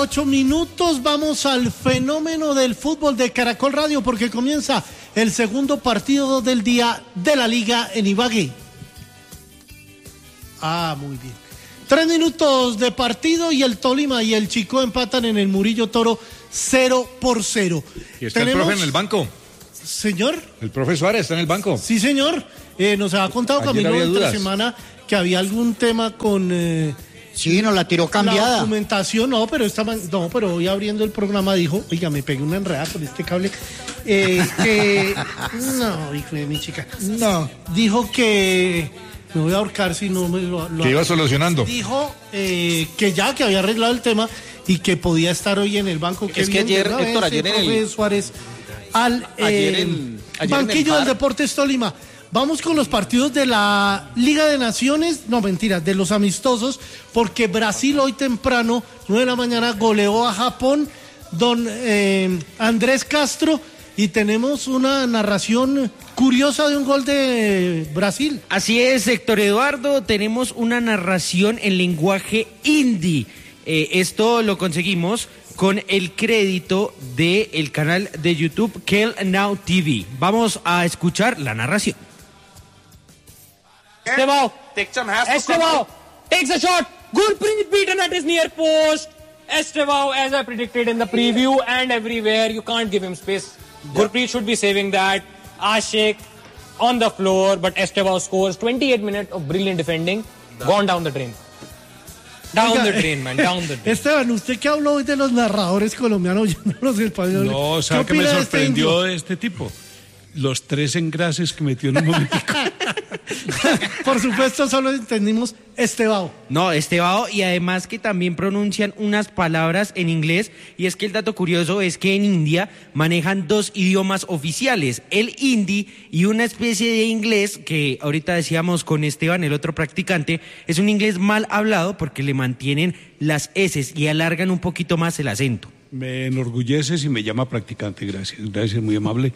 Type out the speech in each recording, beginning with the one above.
8 minutos, vamos al fenómeno del fútbol de Caracol Radio porque comienza el segundo partido del día de la Liga en Ibagué. Muy bien. 3 minutos de partido y el Tolima y el Chicó empatan en el Murillo Toro 0-0. ¿Y está el profe en el banco? ¿Señor? ¿El profe Suárez está en el banco? Sí, señor. Nos ha contado Camilo entre semana que había algún tema con... Sí, nos la tiró cambiada. La documentación, pero hoy abriendo el programa dijo, oiga, me pegué una enredada con este cable, no, hijo de mi chica, no, dijo que me voy a ahorcar si no me lo que iba solucionando. Dijo que había arreglado el tema y que podía estar hoy en el banco. Es que ayer, Héctor, ayer en el... Suárez al banquillo del Deportes Tolima. Vamos con los partidos de la Liga de Naciones, de los amistosos, porque Brasil hoy temprano, 9 de la mañana, goleó a Japón, don Andrés Castro, y tenemos una narración curiosa de un gol de Brasil. Así es, Héctor Eduardo, tenemos una narración en lenguaje hindi. Esto lo conseguimos con el crédito del canal de YouTube Kel Now TV. Vamos a escuchar la narración. Estevao takes a shot. Gurpreet beaten at his near post. Estevao, as I predicted in the preview and everywhere, you can't give him space. Gurpreet should be saving that. Ashik on the floor, but Estevao scores. 28 minutes of brilliant defending. Gone down the drain. Down the drain, man, down the drain. Esteban, usted que habló hoy de los narradores colombianos, yo no los españoles. No, ¿sabe qué me sorprendió de este tipo? Los 3 engrases que metió en un momentico. Por supuesto, solo entendimos Estevao. No, Estevao, y además que también pronuncian unas palabras en inglés, y es que el dato curioso es que en India manejan 2 idiomas oficiales, el hindi y una especie de inglés que ahorita decíamos con Esteban, el otro practicante, es un inglés mal hablado porque le mantienen las eses y alargan un poquito más el acento. Me enorgulleces y me llama practicante, gracias, muy amable.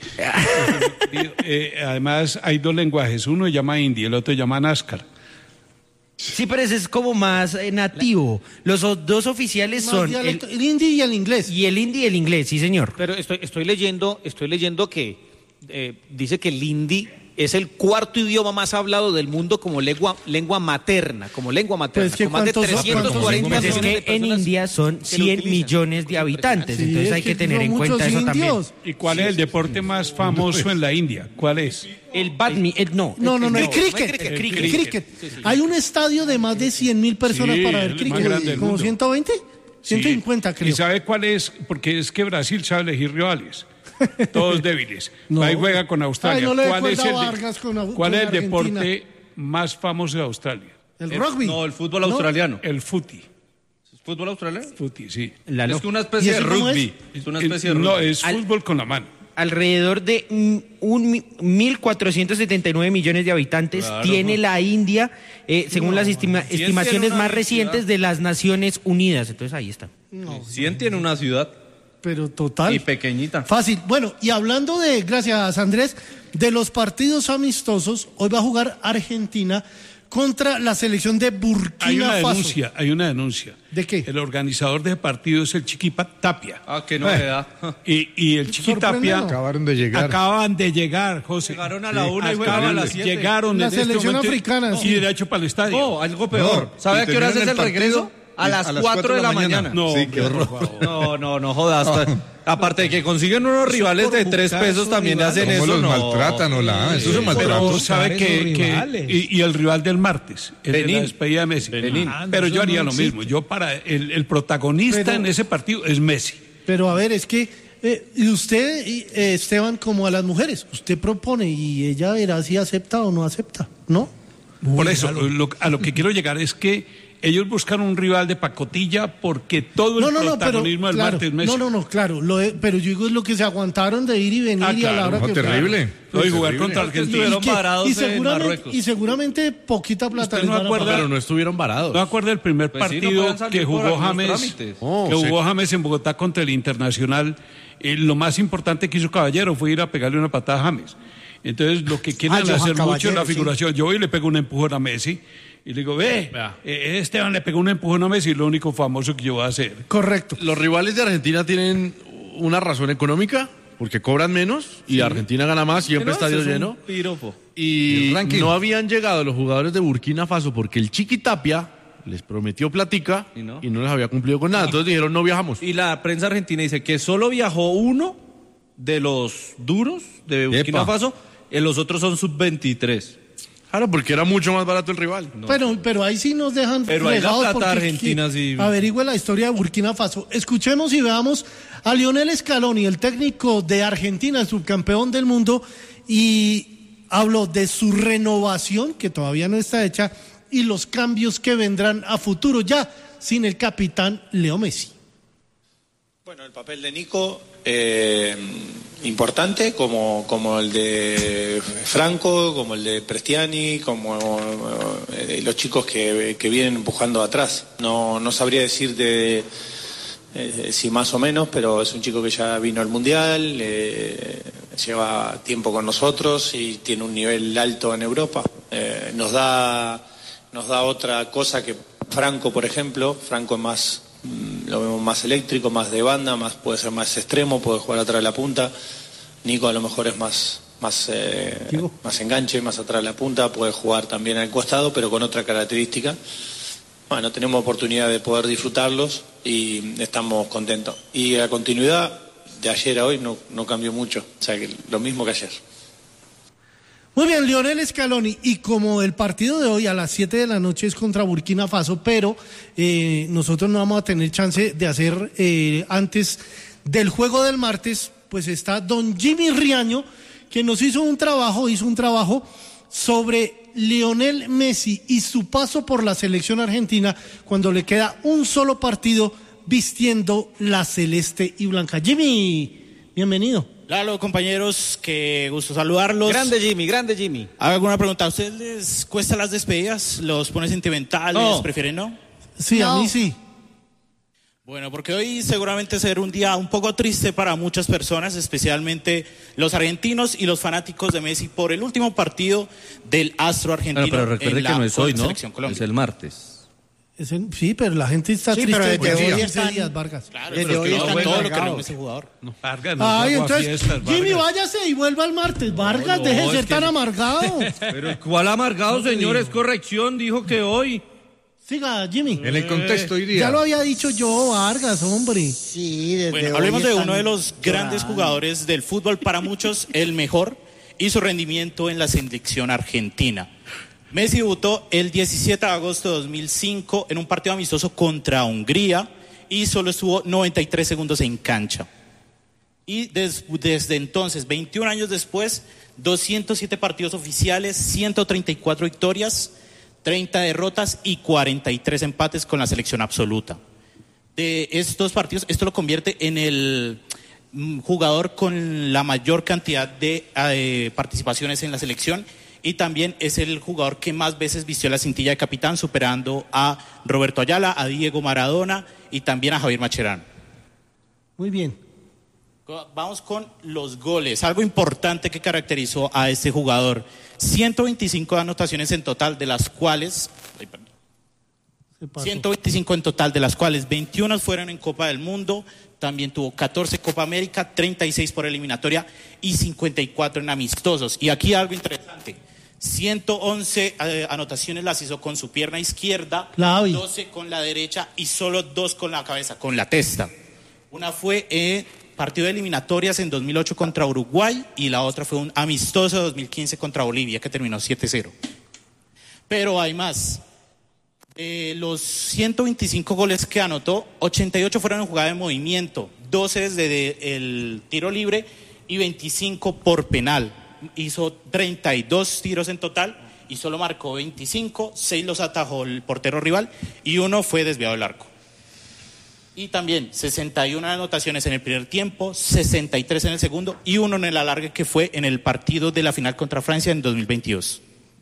Además hay 2 lenguajes, uno se llama hindi, el otro se llama NASCAR. Sí, pero ese es como más nativo. Los 2 oficiales son el hindi y el inglés. Y el hindi y el inglés, sí señor. Pero estoy leyendo que dice que el hindi es el 4º idioma más hablado del mundo como lengua materna, Pues con más de 340 millones es que de personas. En India son 100 millones de habitantes, Sí, entonces hay que tener en cuenta eso también. ¿Y cuál es el deporte más famoso en la India? ¿Cuál es? El badminton, el cricket. Sí. Hay un estadio de más de 100,000 personas para ver el cricket. más grande del ¿Como mundo. 120? 150, sí. creo. ¿Y sabe cuál es? Porque es que Brasil sabe elegir rivales. Todos débiles. No. Va y juega con Australia. No le ¿Cuál es Vargas ¿cuál es el Argentina? deporte más famoso de Australia? El rugby. No, el fútbol australiano. El footy. ¿Es fútbol australiano? Footy, sí. Es que una especie de rugby. Es una especie de rugby. No, es fútbol con la mano. Alrededor de 1.479 millones de habitantes tiene la India, según las estimaciones más recientes de las Naciones Unidas. Entonces ahí está. 100 tiene una ciudad. Pero total. Y pequeñita. Fácil. Bueno, y hablando gracias Andrés, de los partidos amistosos, hoy va a jugar Argentina contra la selección de Burkina Faso. Hay una denuncia. ¿De qué? El organizador de partido es el Chiquipa Tapia. Qué novedad. Y el Chiqui Tapia Acaban de llegar, José. Llegaron a la 1 y juegan a las 7. Llegaron la en este selección momento africana. Y derecho para el estadio. No, algo peor. ¿Sabe a qué hora es el regreso? A las 4 de la mañana. No, sí, qué horror. No jodas. Aparte de que consiguen unos rivales de 3 pesos, también hacen eso. Los maltratan, eso se maltrata. Pero sabe que y el rival del martes, la despedida de Messi. Pero yo haría lo mismo. Yo para el protagonista en ese partido es Messi. Pero a ver, es que y usted, Esteban, como a las mujeres, usted propone y ella verá si acepta o no acepta, ¿no? Por eso, a lo que quiero llegar es que ellos buscan un rival de pacotilla porque todo el protagonismo del martes es Messi. Claro. Pero yo digo es lo que se aguantaron de ir y venir y a la hora que terrible. Y jugar contra Argentina. Estuvieron varados en Marruecos. Y seguramente poquita plata. Pero no estuvieron varados. ¿No acuerda el primer partido que jugó James? Jugó James en Bogotá contra el Internacional. Lo más importante que hizo Caballero fue ir a pegarle una patada a James. Entonces lo que quieren hacer mucho es la figuración. Sí. Yo hoy le pego un empujón a Messi. Y le digo, Esteban le pegó un empujón a Messi, lo único famoso que yo voy a hacer. Correcto. Los rivales de Argentina tienen una razón económica, porque cobran menos y Argentina gana más, siempre estadio lleno. Y no habían llegado los jugadores de Burkina Faso porque el Chiqui Tapia les prometió platica y no les había cumplido con nada. Entonces dijeron, no viajamos. Y la prensa argentina dice que solo viajó uno de los duros de Burkina Faso, y los otros son sub-23. Claro, porque era mucho más barato el rival. No. Pero ahí sí nos dejan fregados porque Argentina sí. Averigüe la historia de Burkina Faso. Escuchemos y veamos a Lionel Scaloni, el técnico de Argentina, el subcampeón del mundo, y habló de su renovación, que todavía no está hecha, y los cambios que vendrán a futuro, ya sin el capitán Leo Messi. Bueno, el papel de Nico, importante, como el de Franco, como el de Prestiani, como los chicos que vienen empujando atrás. No sabría decirte si más o menos, pero es un chico que ya vino al Mundial, lleva tiempo con nosotros y tiene un nivel alto en Europa. Nos da otra cosa que Franco, por ejemplo. Franco es más... Lo vemos más eléctrico, más de banda, puede ser más extremo, puede jugar atrás de la punta. Nico a lo mejor es más enganche, más atrás de la punta, puede jugar también al costado, pero con otra característica. Bueno, tenemos oportunidad de poder disfrutarlos y estamos contentos. Y la continuidad de ayer a hoy no cambió mucho, o sea que lo mismo que ayer. Muy bien, Lionel Scaloni, y como el partido de hoy a las 7 de la noche es contra Burkina Faso, pero nosotros no vamos a tener chance de hacer antes del juego del martes, pues está don Jimmy Riaño, que nos hizo un trabajo sobre Lionel Messi y su paso por la selección argentina cuando le queda un solo partido vistiendo la celeste y blanca. Jimmy, bienvenido. Lalo, compañeros, qué gusto saludarlos. Grande Jimmy. ¿Hago alguna pregunta? ¿A ustedes les cuesta las despedidas? ¿Los pone sentimentales? No. ¿Prefieren no? Sí, no. A mí sí. Bueno, porque hoy seguramente será un día un poco triste para muchas personas, especialmente los argentinos y los fanáticos de Messi por el último partido del astro argentino. Pero recuerde que no es hoy, ¿no? Colombia. Es el martes. Sí, pero la gente está triste desde por hoy 15 días, Vargas. Claro, desde hoy están todo lo que no ese jugador. No, Vargas, entonces, Jimmy, váyase y vuelva el martes. Vargas, deje de ser tan amargado. Pero ¿cuál amargado, señores? Corrección, dijo que hoy. Siga, Jimmy. En el contexto hoy día. Ya lo había dicho yo, Vargas, hombre. Sí, desde bueno, hoy hablemos de están uno de los grandes jugadores del fútbol, para muchos el mejor, y su rendimiento en la selección argentina. Messi debutó el 17 de agosto de 2005 en un partido amistoso contra Hungría y solo estuvo 93 segundos en cancha. Y desde entonces, 21 años después, 207 partidos oficiales, 134 victorias, 30 derrotas y 43 empates con la selección absoluta. De estos partidos, esto lo convierte en el jugador con la mayor cantidad de participaciones en la selección, y también es el jugador que más veces vistió la cintilla de capitán, superando a Roberto Ayala, a Diego Maradona y también a Javier Mascherano. Muy bien. Vamos con los goles. Algo importante que caracterizó a este jugador: 125 anotaciones en total, de las cuales 125 en total, de las cuales 21 fueron en Copa del Mundo. También tuvo 14 Copa América, 36 por eliminatoria y 54 en amistosos. Y aquí algo interesante: 111 anotaciones las hizo con su pierna izquierda, 12 con la derecha y solo 2 con la cabeza, con la testa. Una fue partido de eliminatorias en 2008 contra Uruguay, y la otra fue un amistoso de 2015 contra Bolivia, que terminó 7-0. Pero hay más. Los 125 goles que anotó, 88 fueron en jugada de movimiento, 12 desde el tiro libre y 25 por penal. Hizo 32 tiros en total y solo marcó 25, 6 los atajó el portero rival y 1 fue desviado del arco. Y también 61 anotaciones en el primer tiempo, 63 en el segundo y 1 en el alargue, que fue en el partido de la final contra Francia en 2022.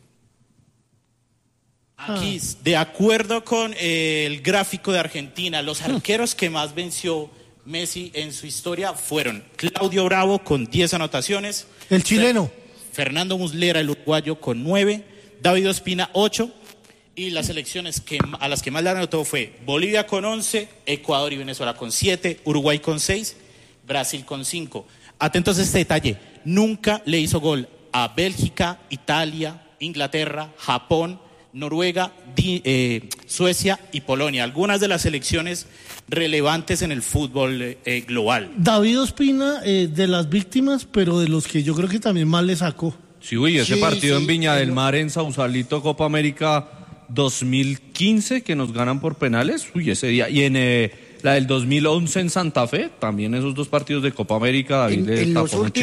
Aquí, de acuerdo con el gráfico de Argentina, los arqueros que más venció Messi en su historia fueron Claudio Bravo con 10 anotaciones, el chileno, Fernando Muslera, el uruguayo, con 9, David Ospina 8, Y las selecciones a las que más le anotó fue Bolivia con 11, Ecuador y Venezuela con 7, Uruguay con 6, Brasil con 5. Atentos a este detalle, nunca le hizo gol a Bélgica, Italia, Inglaterra, Japón, Noruega, Suecia y Polonia, algunas de las selecciones relevantes en el fútbol global. David Ospina, de las víctimas, pero de los que yo creo que también más le sacó. Sí, ese partido en Viña del Mar, en Sausalito, Copa América 2015, que nos ganan por penales, ese día, y en la del 2011 en Santa Fe, también esos dos partidos de Copa América, David en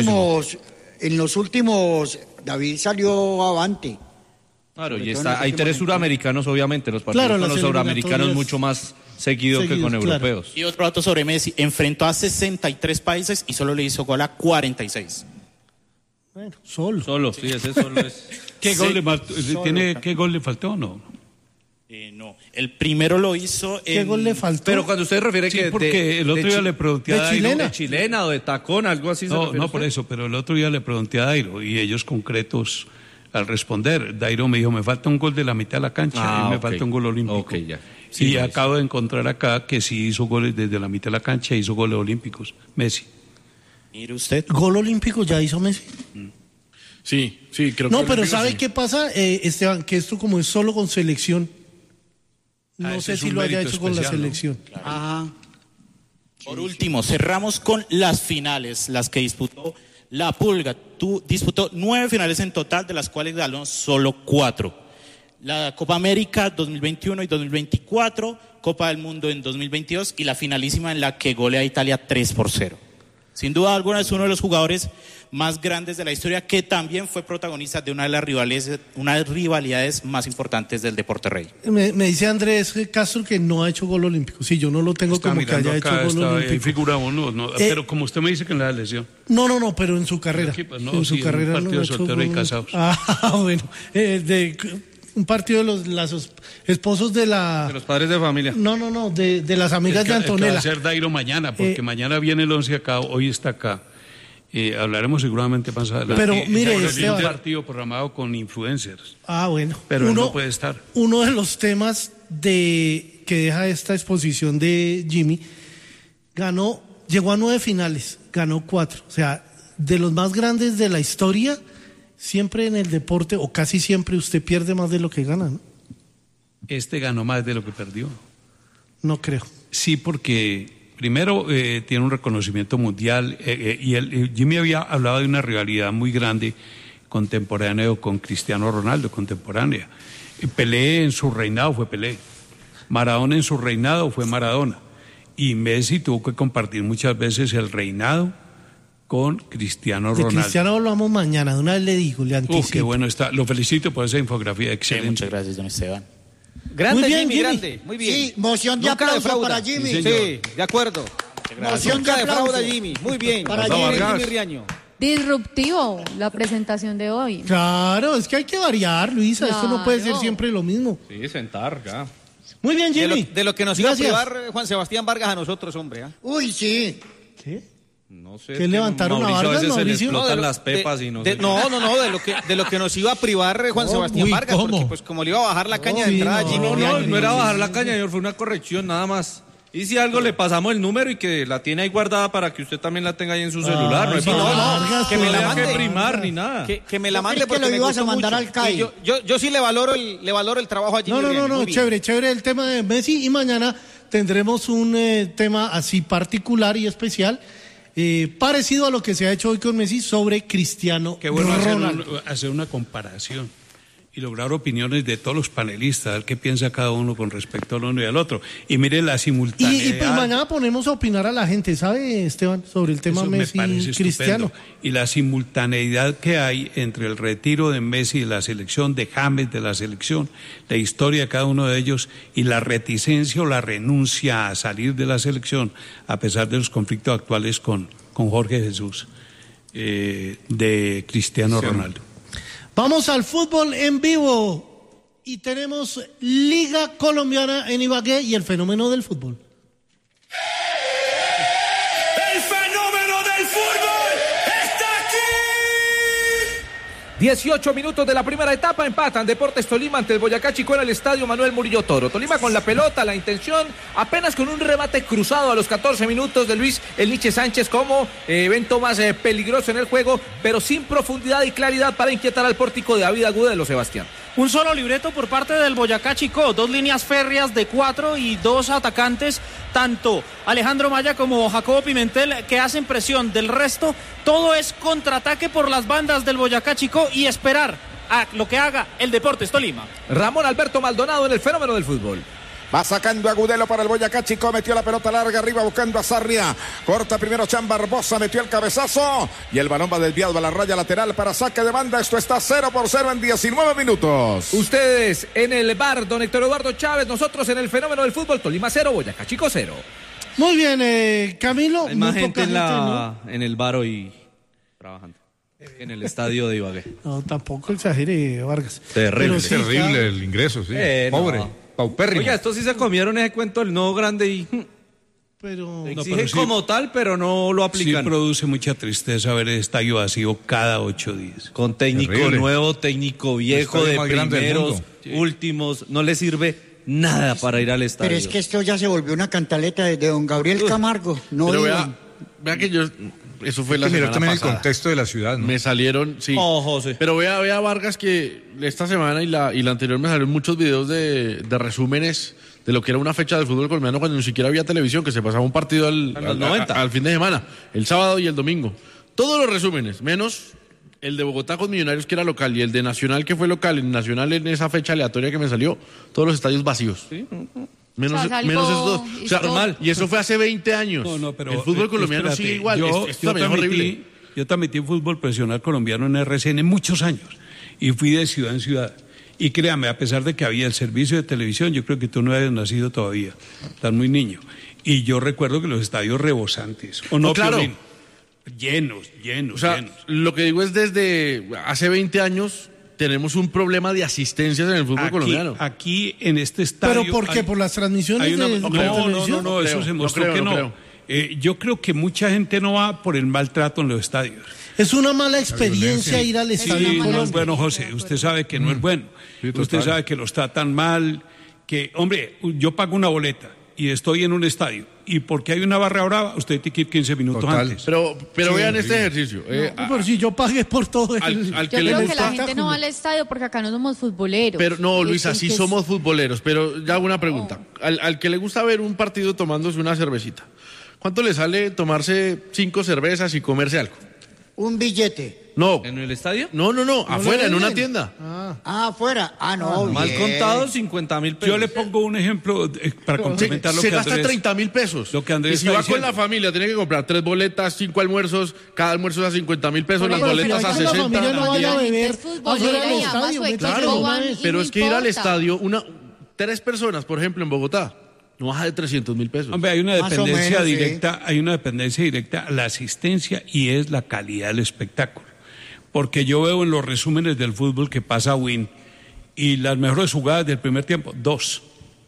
los últimos, David salió avante. Claro, y hay 3 suramericanos, obviamente, los partidos con los suramericanos mucho más seguido que con europeos. Y otro dato sobre Messi, enfrentó a 63 países y solo le hizo gol a 46. Bueno, solo. Sí, ese solo es. ¿Qué gol le faltó o no? No, el primero lo hizo ¿Qué gol le faltó? Pero cuando usted refiere porque el otro día le pregunté a Dairo. ¿De chilena o de tacón, algo así? No, por eso, pero el otro día le pregunté a Dairo y ellos concretos al responder. Dairo me dijo, me falta un gol de la mitad de la cancha y me falta un gol olímpico. Okay, ya. Sí, y acabo de encontrar acá que sí hizo goles desde la mitad de la cancha, hizo goles olímpicos, Messi. Mire usted. ¿Gol olímpico ya hizo Messi? Sí, creo que... No, pero ¿sabe qué pasa, Esteban? Que esto como es solo con selección, no sé si lo haya hecho con la selección. ¿No? Claro. Por último, cerramos con las finales, las que disputó la Pulga. Disputó 9 finales en total, de las cuales ganó solo 4. La Copa América 2021 y 2024, Copa del Mundo en 2022 y la finalísima en la que golea a Italia 3-0. Sin duda alguna es uno de los jugadores más grandes de la historia, que también fue protagonista de una de las rivalidades más importantes del deporte rey. Me dice Andrés Castro que no ha hecho gol olímpico. Sí, yo no lo tengo como que haya hecho gol olímpico. Figuramos, pero como usted me dice que en la lesión. No, pero en su carrera. En su carrera un partido de soltero y casados. Bueno, un partido de los esposos de los padres de familia. No, de las amigas de Antonella. Va a ser Dairo mañana, porque mañana viene el 11 acá, hoy está acá. Hablaremos seguramente más adelante. Pero mire, Esteban, un partido programado con influencers. Bueno. Pero él no puede estar. Uno de los temas que deja esta exposición de Jimmy, llegó a 9 finales, ganó 4. O sea, de los más grandes de la historia, siempre en el deporte, o casi siempre, usted pierde más de lo que gana, ¿no? Este ganó más de lo que perdió. No creo. Sí, porque... Primero, tiene un reconocimiento mundial Jimmy había hablado de una rivalidad muy grande contemporáneo con Cristiano Ronaldo, contemporánea. Pelé en su reinado fue Pelé, Maradona en su reinado fue Maradona, y Messi tuvo que compartir muchas veces el reinado con Cristiano Ronaldo. De Cristiano hablamos mañana, de una vez le digo, le anticipo. Qué bueno está, lo felicito por esa infografía, excelente. Muchas gracias, don Esteban. Grande, muy bien, Jimmy, grande, muy bien. Sí, moción de aplauso para Jimmy. Sí, de acuerdo. Moción de aplauso, Jimmy. Muy bien. Para Jimmy Riaño. Disruptivo la presentación de hoy. Claro, es que hay que variar, Luisa. Esto no puede ser siempre lo mismo. Sí, sentar, ya. Muy bien, Jimmy. De lo que nos iba a privar Juan Sebastián Vargas a nosotros, hombre. Uy, sí. ¿Qué? No sé. ¿Qué levantaron a Vargas, a veces Mauricio? se le explotan las pepas y no sé. De lo que nos iba a privar Juan Sebastián Vargas, porque pues como le iba a bajar la caña de entrada a Jimmy. No era bajar la caña, señor, fue una corrección nada más. Y si algo le pasamos el número y que la tiene ahí guardada para que usted también la tenga ahí en su celular. No, que me la mande. Que primar ni nada. Que me la mande porque lo me ibas a mandar mucho. al CAI. Yo sí le valoro el trabajo a Jimmy. No, chévere el tema de Messi, y mañana tendremos un tema así particular y especial, parecido a lo que se ha hecho hoy con Messi sobre Cristiano Ronaldo. Qué bueno hacer una comparación y lograr opiniones de todos los panelistas, ver qué piensa cada uno con respecto al uno y al otro. Y mire la simultaneidad. Y pues mañana ponemos a opinar a la gente, ¿sabe, Esteban? Sobre el tema Messi y Cristiano. Estupendo. Y la simultaneidad que hay entre el retiro de Messi de la selección, de James de la selección, la historia de cada uno de ellos y la reticencia o la renuncia a salir de la selección, a pesar de los conflictos actuales con Jorge Jesús, de Cristiano Ronaldo. Vamos al fútbol en vivo y tenemos Liga Colombiana en Ibagué y el fenómeno del fútbol. ¡El fenómeno del fútbol está aquí! 18 minutos de la primera etapa, empatan Deportes Tolima ante el Boyacá Chicó en el estadio Manuel Murillo Toro. Tolima con la pelota, la intención, apenas con un remate cruzado a los 14 minutos de Luis El Niche Sánchez como evento más peligroso en el juego, pero sin profundidad y claridad para inquietar al pórtico de David Agudelo, Sebastián. Un solo libreto por parte del Boyacá Chicó, 2 líneas férreas de 4 y 2 atacantes, tanto Alejandro Maya como Jacobo Pimentel, que hacen presión. Del resto, todo es contraataque por las bandas del Boyacá Chicó y esperar a lo que haga el Deportes Tolima. Ramón Alberto Maldonado en el fenómeno del fútbol. Va sacando Agudelo para el Boyacá Chicó, metió la pelota larga arriba buscando a Sarria, corta primero Chan Barbosa, metió el cabezazo y el balón va desviado a la raya lateral para saque de banda. Esto está 0-0 en 19 minutos. Ustedes en el bar, don Héctor Eduardo Chávez, nosotros en el fenómeno del fútbol. Tolima 0, Boyacá Chicó 0. Muy bien, Camilo. Hay más gente en el bar hoy trabajando. En el estadio de Ibagué. No, tampoco exagere, Vargas. Terrible, sí, terrible el ingreso, sí. Pobre. No. Paupérrimo. Oiga, estos sí se comieron ese cuento del nuevo grande y pero exigen como tal, pero no lo aplican. Sí produce mucha tristeza ver el estadio vacío cada 8 días. Con técnico Terrible. nuevo, técnico viejo, de primeros, últimos, no le sirve nada para ir al estadio. Pero es que esto ya se volvió una cantaleta de don Gabriel Camargo. No pero digan. vea que yo... Eso fue la semana Mira también pasada. el contexto de la ciudad, ¿no? Me salieron, sí. Oh, José. Pero vea Vargas que esta semana y la anterior me salieron muchos videos de resúmenes de lo que era una fecha del fútbol colombiano cuando ni siquiera había televisión, que se pasaba un partido al fin de semana, el sábado y el domingo. Todos los resúmenes, menos el de Bogotá con Millonarios que era local y el de Nacional que fue local. En Nacional en esa fecha aleatoria que me salió, todos los estadios vacíos. Sí. Menos esos dos. O sea, normal. Y eso fue hace 20 años. No, pero el fútbol colombiano sigue igual. Esto también es horrible. Yo transmití fútbol profesional colombiano en RCN muchos años y fui de ciudad en ciudad. Y créame, a pesar de que había el servicio de televisión, yo creo que tú no habías nacido todavía, estás muy niño. Y yo recuerdo que los estadios rebosantes, ¿o no, claro. Piolín? Llenos. O sea, lo que digo es desde hace 20 años tenemos un problema de asistencias en el fútbol colombiano. Aquí en este estadio... ¿Pero por qué? ¿Por las transmisiones de televisión? No, eso se mostró que no. Yo creo que mucha gente no va por el maltrato en los estadios. Es una mala experiencia ir al estadio. Sí, no es bueno, José. Usted sabe que no es bueno. Sí, usted sabe que los tratan mal. Que, hombre, yo pago una boleta y estoy en un estadio. Y porque hay una barra brava, usted tiene que ir 15 minutos antes. Pero vean este ejercicio. Pero si yo pagué por todo el... Yo creo que la gente no va al estadio porque acá no somos futboleros. Pero no, Luisa, sí somos futboleros. Pero ya hago una pregunta. Al que le gusta ver un partido tomándose una cervecita, ¿cuánto le sale tomarse 5 cervezas y comerse algo? Un billete. No. ¿En el estadio? No, afuera, en una tienda. Afuera. No, mal bien. contado, 50.000 pesos. Yo le pongo un ejemplo para complementar lo que Andrés... Se gasta 30.000 pesos. Lo que Andrés y si está va diciendo. con la familia, tiene que comprar 3 boletas, 5 almuerzos, cada almuerzo a 50.000 pesos, las boletas a 60. La familia no vaya a beber futbolera afuera del y ama estadio. su equipo, Claro, van y pero no es que ir al importa. estadio, 3 personas, por ejemplo, en Bogotá, no baja de 300.000 pesos. Hombre, hay una Más o dependencia menos, directa, hay una dependencia directa a la asistencia y es la calidad del espectáculo. Porque yo veo en los resúmenes del fútbol que pasa Win y las mejores jugadas del primer tiempo, 2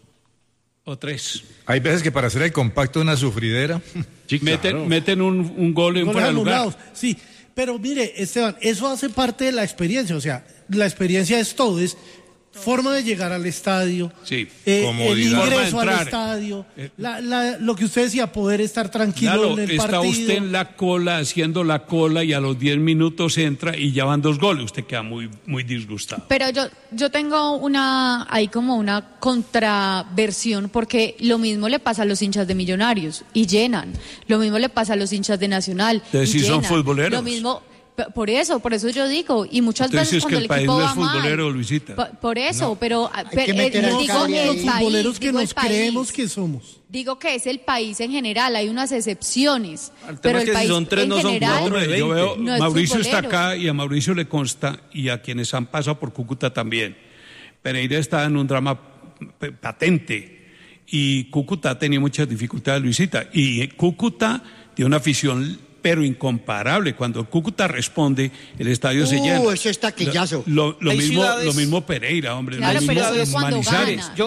o 3. Hay veces que para hacer el compacto de una sufridera, meten un gol en fuera de lugar. Sí, pero mire, Esteban, eso hace parte de la experiencia. O sea, la experiencia es todo, es forma de llegar al estadio, Sí, el comodidad. ingreso al Entrar. estadio, lo que usted decía, poder estar tranquilo Claro, en el está partido. usted en la cola, haciendo la cola y a los 10 minutos entra y ya van 2 goles. Usted queda muy, muy disgustado. Pero yo tengo ahí como una contraversión, porque lo mismo le pasa a los hinchas de Millonarios y llenan. Lo mismo le pasa a los hinchas de Nacional. Entonces, y sí son llenan. futboleros. Lo mismo. Por eso yo digo, y muchas Entonces veces es que cuando el equipo país no va es futbolero, mal, Luisita. Por eso, pero que meter al digo Cali el ahí. Los país, futboleros que digo el nos país. creemos que somos. Digo que es el país en general, hay unas excepciones, El tema pero es el que si país son 3 en no son general 4 de 20. Yo veo, no es Mauricio está futbolero. acá y a Mauricio le consta, y a quienes han pasado por Cúcuta también. Pereira está en un drama patente y Cúcuta ha tenido muchas dificultades, Luisita. Y Cúcuta tiene una afición pero incomparable. Cuando Cúcuta responde, el estadio se llena. Eso es taquillazo. Lo mismo Pereira, hombre. Claro, lo mismo pero es cuando Manizales. gana.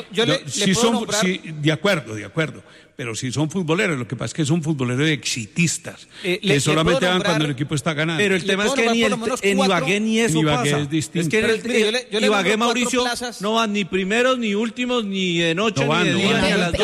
De acuerdo. Pero si son futboleros, lo que pasa es que son futboleros exitistas, que solamente van cuando el equipo está ganando. Pero el tema es que en Ibagué ni eso pasa. Es distinto. Es que en Ibagué, Mauricio, no van ni primeros, ni últimos, ni de noche, ni de día, ni a las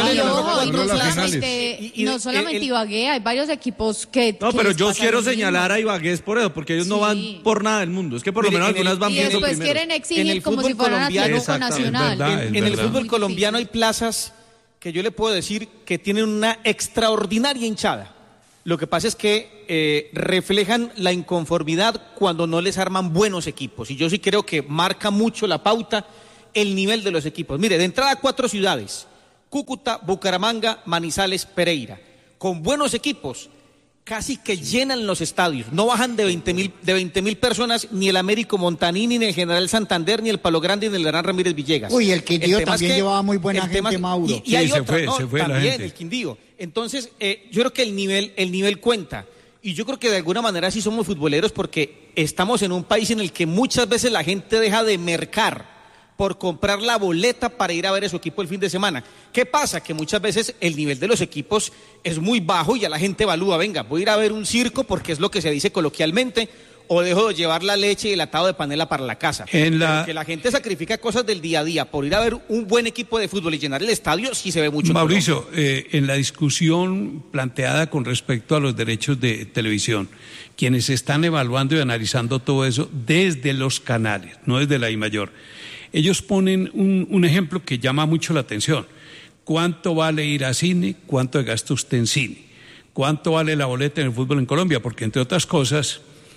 2 y no solamente Ibagué, hay varios equipos que... No, pero yo quiero señalar a Ibagué por eso, porque ellos no van por nada del mundo. Es que por lo menos algunas van viendo primero. Y después quieren exigir como si fueran Atlético Nacional. En el fútbol colombiano hay plazas que yo le puedo decir que tienen una extraordinaria hinchada. Lo que pasa es que reflejan la inconformidad cuando no les arman buenos equipos. Y yo sí creo que marca mucho la pauta el nivel de los equipos. Mire, de entrada 4 ciudades: Cúcuta, Bucaramanga, Manizales, Pereira. Con buenos equipos, casi que llenan los estadios. No bajan de 20.000 personas ni el Américo Montanini, ni el General Santander, ni el Palo Grande, ni el Gran Ramírez Villegas. Uy, el Quindío también llevaba muy buena gente, Mauro. Y hay otra, también el Quindío. Entonces, yo creo que el nivel cuenta. Y yo creo que de alguna manera sí somos futboleros, porque estamos en un país en el que muchas veces la gente deja de mercar por comprar la boleta para ir a ver a su equipo el fin de semana. ¿Qué pasa? Que muchas veces el nivel de los equipos es muy bajo y ya la gente evalúa, venga, voy a ir a ver un circo porque es lo que se dice coloquialmente, o dejo de llevar la leche y el atado de panela para la casa. Que la gente sacrifica cosas del día a día por ir a ver un buen equipo de fútbol y llenar el estadio, sí se ve mucho. Mauricio, en la discusión planteada con respecto a los derechos de televisión, quienes están evaluando y analizando todo eso desde los canales, no desde la I-Mayor, ellos ponen un ejemplo que llama mucho la atención. ¿Cuánto vale ir a cine? ¿Cuánto gasta usted en cine? ¿Cuánto vale la boleta en el fútbol en Colombia? Porque, entre otras cosas,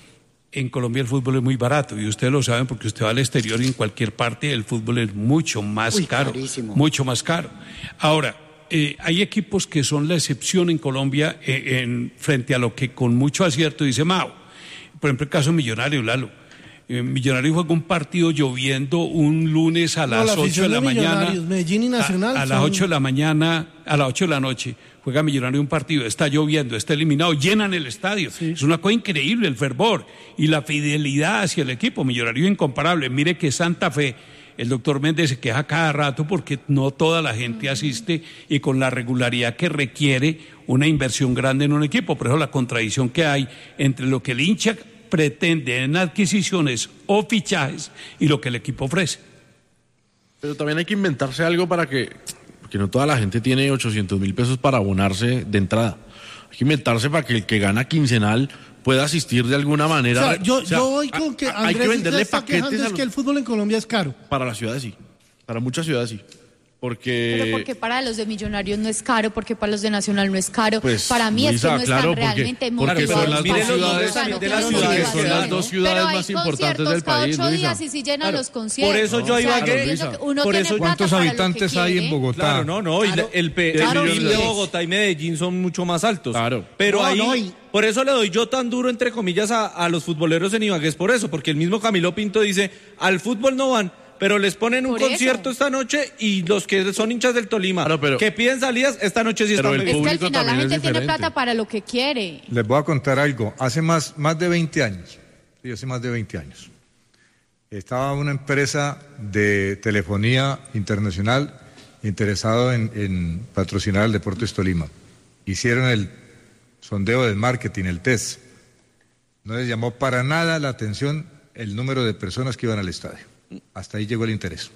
en Colombia el fútbol es muy barato, y ustedes lo saben porque usted va al exterior y en cualquier parte el fútbol es mucho más caro. Carísimo. Mucho más caro. Ahora, hay equipos que son la excepción en Colombia frente a lo que con mucho acierto dice Mao. Por ejemplo, el caso Millonario, Lalo. Millonario juega un partido lloviendo un lunes a las 8 de la mañana. Medellín y Nacional. A las 8 de la mañana, a las 8 de la noche, juega Millonario un partido, está lloviendo, está eliminado, llenan el estadio. Sí. Es una cosa increíble el fervor y la fidelidad hacia el equipo. Millonario incomparable. Mire que Santa Fe, el doctor Méndez se queja cada rato porque no toda la gente asiste y con la regularidad que requiere una inversión grande en un equipo. Por eso la contradicción que hay entre lo que el hincha pretende en adquisiciones o fichajes y lo que el equipo ofrece. Pero también hay que inventarse algo porque no toda la gente tiene 800.000 pesos para abonarse de entrada. Hay que inventarse para que el que gana quincenal pueda asistir de alguna manera. Yo voy con que Andrés hay que venderle está paquetes es que el fútbol en Colombia es caro. Para las ciudades sí, para muchas ciudades sí. Pero porque para los de Millonarios no es caro, porque para los de Nacional no es caro. Pues, para mí Luisa, es que no están realmente motivados. Son las dos ciudades más importantes del país, cada 8 días y si llenan los conciertos. Por eso yo a Ibagué. Por eso, ¿cuántos habitantes hay en Bogotá? El PIB de Bogotá y Medellín son mucho más altos. Claro. Pero por eso le doy yo tan duro, entre comillas, a los futboleros en Ibagué, por eso, porque el mismo Camilo Pinto dice, al fútbol no van, pero les ponen un concierto esta noche y los que son hinchas del Tolima, que piden salidas, esta noche sí están. Es que al final la gente tiene plata para lo que quiere. Les voy a contar algo. Hace más de 20 años, sí, hace más de 20 años, estaba una empresa de telefonía internacional interesado en patrocinar el Deportes Tolima. Hicieron el sondeo del marketing, el test. No les llamó para nada la atención el número de personas que iban al estadio. Hasta ahí llegó el interés.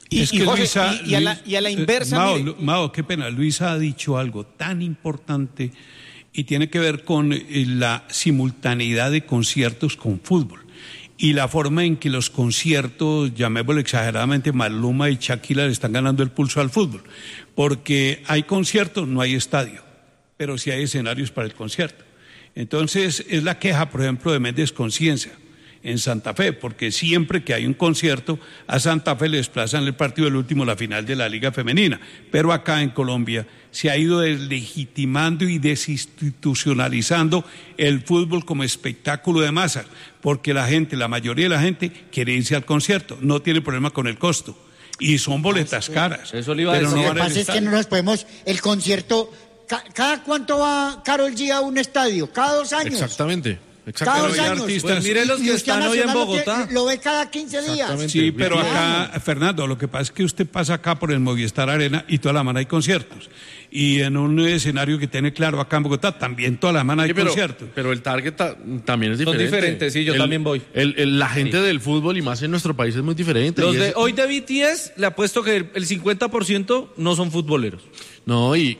Y a la inversa. Mao, qué pena. Luisa ha dicho algo tan importante y tiene que ver con la simultaneidad de conciertos con fútbol y la forma en que los conciertos, llamémoslo exageradamente, Maluma y Shakira le están ganando el pulso al fútbol. Porque hay conciertos, no hay estadio, pero sí hay escenarios para el concierto. Entonces, es la queja, por ejemplo, de Méndez Conciencia en Santa Fe, porque siempre que hay un concierto, a Santa Fe le desplazan el partido del último, la final de la Liga Femenina. Pero acá en Colombia se ha ido deslegitimando y desinstitucionalizando el fútbol como espectáculo de masas, porque la mayoría de la gente quiere irse al concierto, no tiene problema con el costo. Y son boletas caras. Eso le iba a decir. Lo que pasa es que no nos podemos, el concierto ¿cada cuánto va Karol G a un estadio? ¿Cada 2 años? Exactamente. Cada 2 años. Pues mire los que están hoy en Bogotá. Lo ve cada 15 días. Sí, pero acá, Fernando, lo que pasa es que usted pasa acá por el Movistar Arena y toda la semana hay conciertos. Y en un escenario que tiene claro acá en Bogotá, también toda la semana hay conciertos. Pero el target también es diferente. Son diferentes, sí, yo también voy. La gente del fútbol y más en nuestro país es muy diferente. Hoy de BTS le apuesto que el 50% no son futboleros. No, y...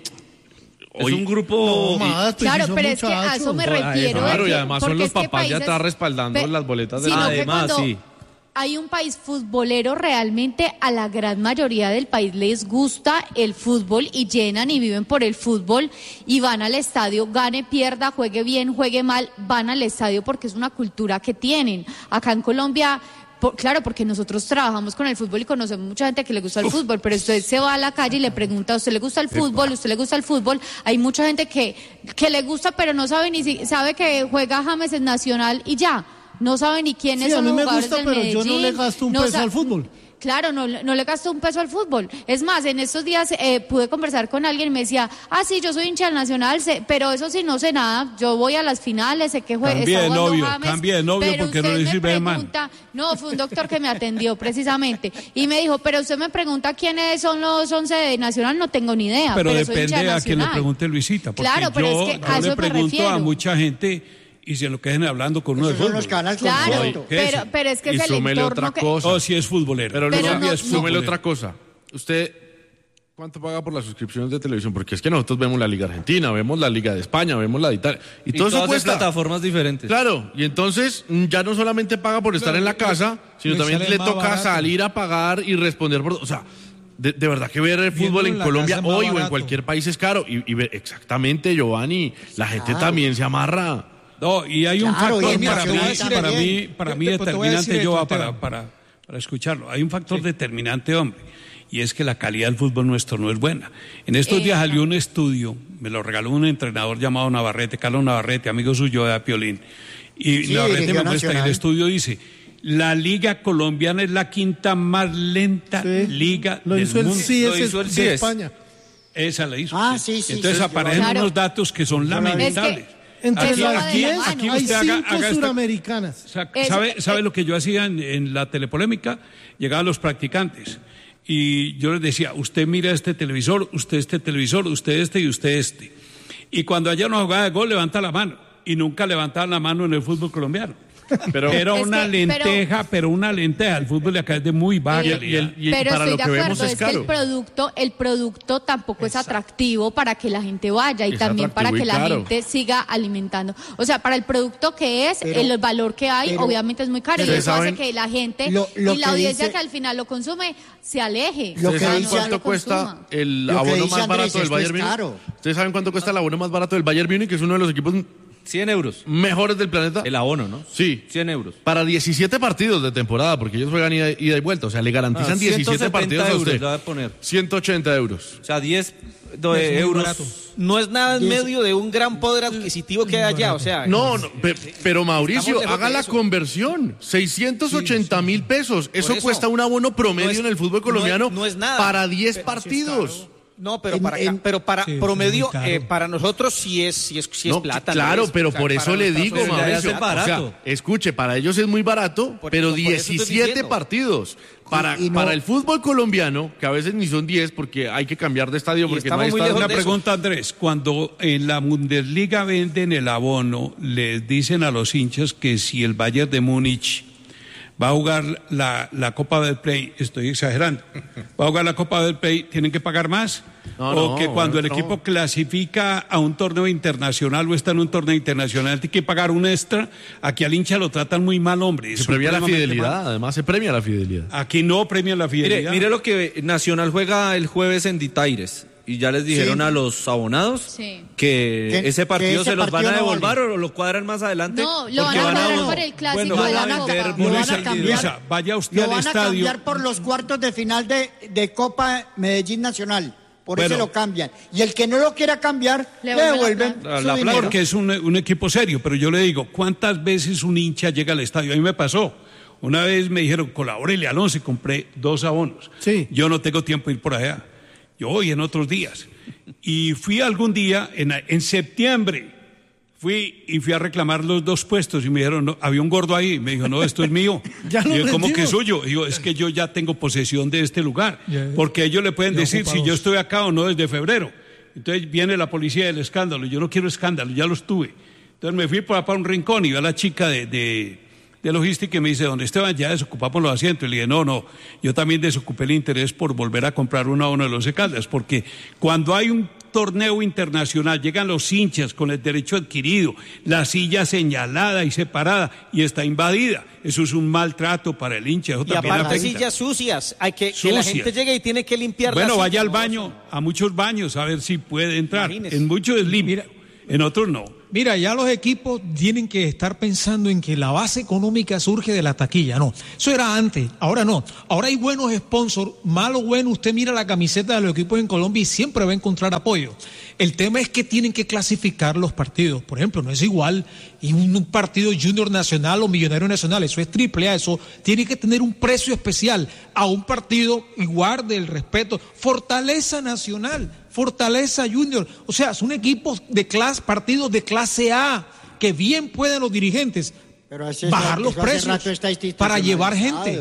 Es un grupo... Claro, pero es que a eso me refiero. Claro, y además son los papás ya atrás respaldando las boletas de además, sí. Hay un país futbolero, realmente a la gran mayoría del país les gusta el fútbol y llenan y viven por el fútbol y van al estadio, gane, pierda, juegue bien, juegue mal, van al estadio porque es una cultura que tienen. Acá en Colombia... Claro, porque nosotros trabajamos con el fútbol y conocemos mucha gente que le gusta el fútbol, pero usted se va a la calle y le pregunta, ¿a usted le gusta el fútbol? ¿Usted le gusta el fútbol? Hay mucha gente que le gusta, pero no sabe sabe que juega James en Nacional y ya. No sabe ni quiénes son los jugadores del Medellín. Pero yo no le gasto un peso al fútbol. Claro, no le gastó un peso al fútbol. Es más, en estos días pude conversar con alguien y me decía, sí, yo soy hincha del Nacional, pero eso sí no sé nada, yo voy a las finales, sé que juega. Cambie de novio porque no le sirve de man. No, fue un doctor que me atendió precisamente y me dijo, pero usted me pregunta quiénes son los 11 de Nacional, no tengo ni idea. Pero soy depende hincha de a quien le pregunte Luisita, porque claro, pero es que a eso le pregunto a mucha gente... Y se lo queden hablando con uno de fútbol. Claro, pero es que es el entorno otra cosa. Oh, sí es futbolero. Pero luego súmele otra cosa. Usted, ¿cuánto paga por las suscripciones de televisión? Porque es que nosotros vemos la Liga Argentina, vemos la Liga de España, vemos la de Italia. Y todo eso cuesta. Plataformas diferentes. Claro, y entonces ya no solamente paga por estar en la casa, sino también le toca salir a pagar y responder por... O sea, de verdad que ver el fútbol en Colombia hoy o en cualquier país es caro. Y ver exactamente, Giovanni, la gente también se amarra. No, y hay un factor para mí determinante, yo para escucharlo. Hay un factor determinante, hombre, y es que la calidad del fútbol nuestro no es buena. En estos días salió un estudio, me lo regaló un entrenador llamado Navarrete, Carlos Navarrete, amigo suyo de Piolín, y Navarrete me muestra, y el estudio dice, la liga colombiana es la quinta más lenta liga del mundo. Lo hizo el CIES de España. Esa la hizo. Sí. Entonces aparecen unos datos que son lamentables. Entre las 10 aquí hay usted 5 haga suramericanas. ¿Sabe lo que yo hacía en la telepolémica? Llegaban los practicantes y yo les decía, usted mira este televisor, usted este televisor, usted este y usted este. Y cuando haya una jugada de gol, levanta la mano. Y nunca levantaban la mano en el fútbol colombiano. Pero era una lenteja. El fútbol de acá es de muy baja calidad. Pero para estoy de acuerdo, es que el producto tampoco es atractivo para que la gente vaya y también para que la gente siga alimentando. O sea, para el producto que es, el valor que hay, obviamente es muy caro. Y eso hace que la gente y la audiencia que al final lo consume se aleje. ¿Ustedes saben cuánto cuesta el abono más barato del Bayern Múnich? ¿Ustedes saben cuánto cuesta el abono más barato del Bayern Múnich, que es uno de los equipos 100 euros. Mejores del planeta? El abono, ¿no? Sí. 100 euros. Para 17 partidos de temporada, porque ellos juegan ida y vuelta. O sea, le garantizan 17 partidos a usted. Le voy a poner. 180 euros. O sea, 10 euros. Barato. No es nada en medio de un gran poder adquisitivo que hay allá. O sea, pero Mauricio, haga la conversión. 680,000 pesos. Eso cuesta un abono promedio en el fútbol colombiano no es nada. para 10 partidos. No, pero para promedio, para nosotros sí es plata. Claro, ¿no? pero por eso le digo, Mauricio, escuche, para ellos es muy barato, pero 17 partidos. Para el fútbol colombiano, que a veces ni son 10 porque hay que cambiar de estadio porque no hay estadio. Una pregunta, Andrés, cuando en la Bundesliga venden el abono, les dicen a los hinchas que si el Bayern de Múnich va a jugar la Copa del Play, estoy exagerando, va a jugar la Copa del Play, ¿tienen que pagar más? Que cuando el equipo clasifica a un torneo internacional o está en un torneo internacional tiene que pagar un extra. Aquí al hincha lo tratan muy mal, hombre. Se premia la fidelidad, además se premia la fidelidad. Aquí no premia la fidelidad. Mire lo que Nacional juega el jueves en Ditaires. Y ya les dijeron a los abonados que ese partido se los van a devolver o lo cuadran más adelante. No, lo van a cuadrar por el clásico de la Copa. Luisa, vaya usted al estadio. Lo van a cambiar por los cuartos de final de Copa Medellín Nacional. Por eso lo cambian. Y el que no lo quiera cambiar, le devuelven su dinero. Porque es un equipo serio. Pero yo le digo, ¿cuántas veces un hincha llega al estadio? A mí me pasó. Una vez me dijeron, colabórele al 11, compré 2 abonos. Yo no tengo tiempo de ir por allá. Yo voy en otros días. Y fui algún día, en septiembre, fui a reclamar los 2 puestos y me dijeron, no, había un gordo ahí, y me dijo, no, esto es mío. Y yo, ¿cómo que es suyo? Y yo, es que yo ya tengo posesión de este lugar, porque ellos le pueden decir si yo estoy acá o no desde febrero. Entonces viene la policía del escándalo, yo no quiero escándalo, ya los tuve. Entonces me fui para un rincón y vi a la chica de logística y me dice, don Esteban, ya desocupamos los asientos. Y le dije, no, yo también desocupé el interés por volver a comprar un abono de 11 Caldas, porque cuando hay un torneo internacional, llegan los hinchas con el derecho adquirido, la silla señalada y separada y está invadida. Eso es un maltrato para el hincha. Eso y aparte sillas sucias, que la gente llegue y tiene que limpiar. Bueno, vaya al baño, a muchos baños, a ver si puede entrar. Imagínese. En muchos es limpio, en otros no. Mira, ya los equipos tienen que estar pensando en que la base económica surge de la taquilla. No, eso era antes, ahora no. Ahora hay buenos sponsors, malo o bueno, usted mira la camiseta de los equipos en Colombia y siempre va a encontrar apoyo. El tema es que tienen que clasificar los partidos. Por ejemplo, no es igual y un partido Junior Nacional o Millonario Nacional, eso es AAA, eso tiene que tener un precio especial a un partido igual del respeto. Fortaleza Nacional, Fortaleza Junior, o sea, son equipos de partidos de clase A, que bien pueden los dirigentes bajar los precios para llevar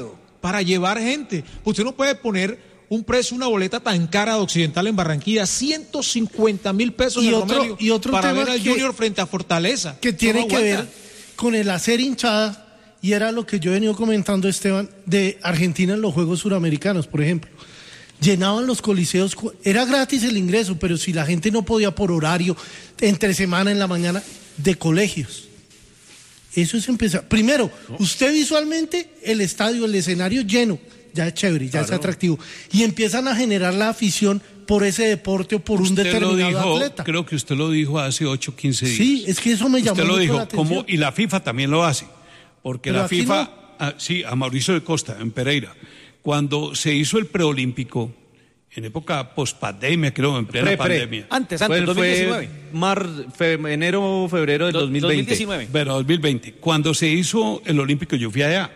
gente. Usted no puede poner un precio, una boleta tan cara de Occidental en Barranquilla, 150.000 pesos en promedio para ver al Junior frente a Fortaleza. Que tiene que ver con el hacer hinchada, y era lo que yo he venido comentando, Esteban, de Argentina en los Juegos Suramericanos, por ejemplo. Llenaban los coliseos, era gratis el ingreso, pero si la gente no podía por horario, entre semana en la mañana, de colegios. Eso es empezar. Primero, usted visualmente, el estadio, el escenario lleno, ya es chévere, ya es atractivo. Y empiezan a generar la afición por ese deporte o por un determinado atleta. Creo que usted lo dijo hace 8 o 15 días. Sí, es que eso me llamó mucho la atención. Y la FIFA también lo hace, porque la FIFA, a Mauricio de Costa, en Pereira, cuando se hizo el preolímpico, en época post-pandemia, creo, en plena pandemia. Antes, 2019. Fue enero o febrero del 2020. 2019. Pero 2020. Cuando se hizo el olímpico, yo fui allá.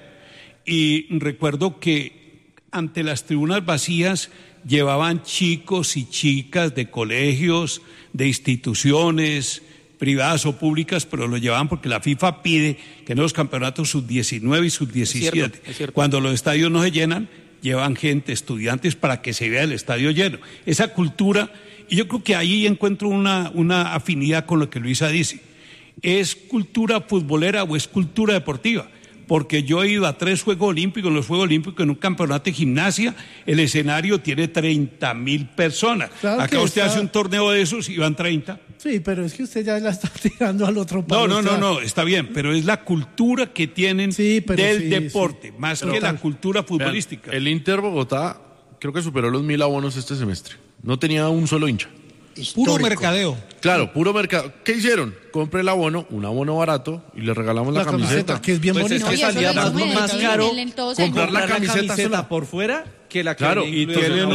Y recuerdo que ante las tribunas vacías llevaban chicos y chicas de colegios, de instituciones privadas o públicas, pero lo llevaban porque la FIFA pide que en los campeonatos sub-19 y sub-17, cuando los estadios no se llenan, llevan gente, estudiantes, para que se vea el estadio lleno. Esa cultura, y yo creo que ahí encuentro una afinidad con lo que Luisa dice. ¿Es cultura futbolera o es cultura deportiva? Porque yo he ido a 3 Juegos Olímpicos, en los Juegos Olímpicos, en un campeonato de gimnasia, el escenario tiene 30.000 personas. Claro. Acá usted hace un torneo de esos y van 30. Sí, pero es que usted ya la está tirando al otro palo. No, está bien, pero es la cultura que tienen del deporte, más que la cultura futbolística. Vean, el Inter Bogotá creo que superó los 1.000 abonos este semestre. No tenía un solo hincha. Histórico. Puro mercadeo. Claro, puro mercado. ¿Qué hicieron? Compre el abono, un abono barato, y le regalamos la camiseta. Que es bien bonita. Es que salía más caro comprar la camiseta por fuera que la que y tienen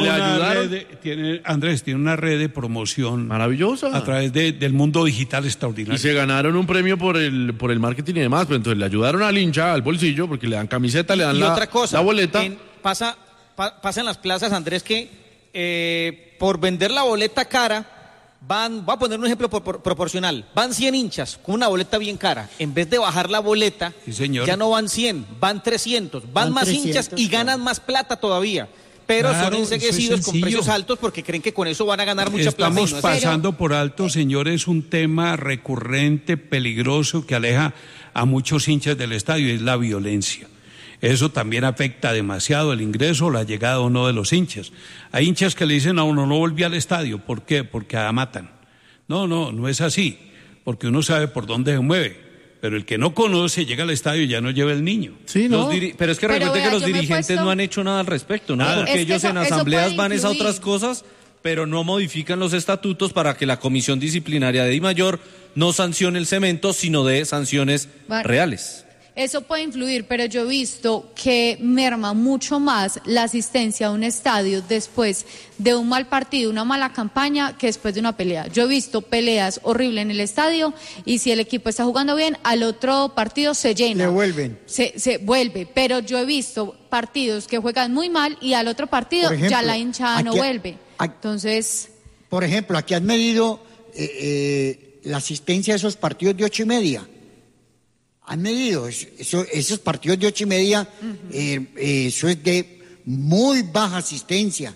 Andrés, tiene una red de promoción maravillosa a través del mundo digital extraordinario. Y se ganaron un premio por el marketing y demás, pero entonces le ayudaron al hincha, al bolsillo, porque le dan camiseta, le dan la boleta. Pasa en las plazas, Andrés, que por vender la boleta cara, voy a poner un ejemplo proporcional, van 100 hinchas con una boleta bien cara, en vez de bajar la boleta, ya no van 100, van 300, van más 300, hinchas y ganan más plata todavía, pero son enseguecidos con precios altos porque creen que con eso van a ganar mucha plata. Estamos pasando por alto, señores, un tema recurrente, peligroso, que aleja a muchos hinchas del estadio, es la violencia. Eso también afecta demasiado el ingreso, la llegada o no de los hinchas. Hay hinchas que le dicen a uno, no volví al estadio. ¿Por qué? Porque matan. No es así. Porque uno sabe por dónde se mueve. Pero el que no conoce llega al estadio y ya no lleva el niño. Sí, ¿no? Pero es que recuerde que los dirigentes no han hecho nada al respecto, ¿no? Nada. Porque ellos en asambleas van a otras cosas, pero no modifican los estatutos para que la comisión disciplinaria de DIMAYOR no sancione el cemento, sino dé sanciones reales. Eso puede influir, pero yo he visto que merma mucho más la asistencia a un estadio después de un mal partido, una mala campaña, que después de una pelea. Yo he visto peleas horribles en el estadio y si el equipo está jugando bien, al otro partido se llena. Le vuelven. Se vuelve, pero yo he visto partidos que juegan muy mal y al otro partido, ejemplo, ya la hinchada no vuelve. Entonces... Por ejemplo, aquí han medido la asistencia de esos partidos de 8:30. Han medido esos partidos de 8:30, eso es de muy baja asistencia,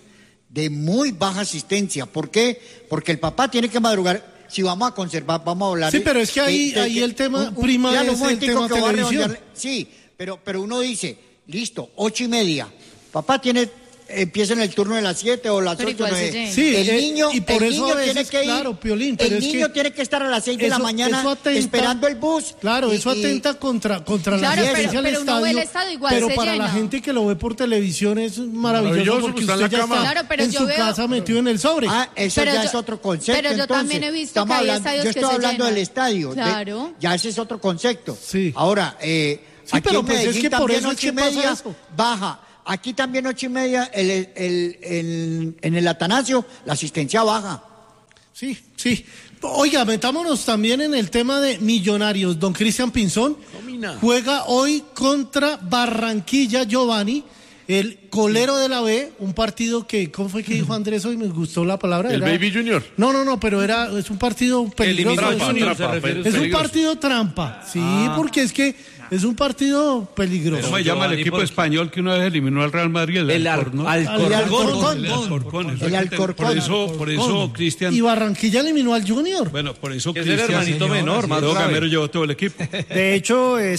¿Por qué? Porque el papá tiene que madrugar. Si vamos a conservar, vamos a hablar. Sí, pero es que ahí el tema prima es el tema televisión. Sí, pero uno dice, listo, 8:30. Papá empieza en el turno de las 7 o las 8, 9. Sí, el niño, y por el eso niño a veces, tiene que ir, claro, Piolín, pero el niño tiene que estar a las 6 de la mañana esperando el bus. Claro, eso atenta contra la asistencia al estadio. Pero para la gente que lo ve por televisión es maravilloso porque usted ya está en su casa metido en el sobre. Eso ya es otro concepto. Pero yo también he visto que hay estadios que se llenan. Yo estoy hablando del estadio. Claro. Ya ese es otro concepto. Sí. Ahora, aquí pero en pues Medellín es que por también eso es que 8:30 baja. Aquí también 8:30 en el Atanasio la asistencia baja. Sí. Oiga, metámonos también en el tema de Millonarios. Don Cristian Pinzón juega hoy contra Barranquilla Giovanni, el colero de la B, un partido que, ¿cómo fue que dijo Andrés hoy? Me gustó la palabra. El Baby Junior. No, pero es un partido peligroso. Es un partido trampa. Sí, porque es que es un partido peligroso. ¿Cómo se llama el equipo español que una vez eliminó al Real Madrid? El Alcorcón. Por eso, Cristian. Y Barranquilla eliminó al Junior. Bueno, por eso Cristian. Es el hermanito menor, Gamero llevó todo el equipo. De hecho,